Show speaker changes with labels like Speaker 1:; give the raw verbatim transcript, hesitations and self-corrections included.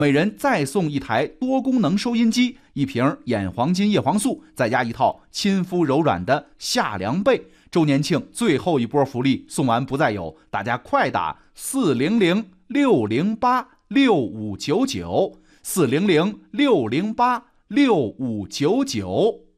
Speaker 1: 每人再送一台多功能收音机，一瓶眼黄金叶黄素，再加一套亲肤柔软的夏凉被。周年庆最后一波福利送完不再有，大家快打四零零六零八六五九九，四零零六零八六五九九。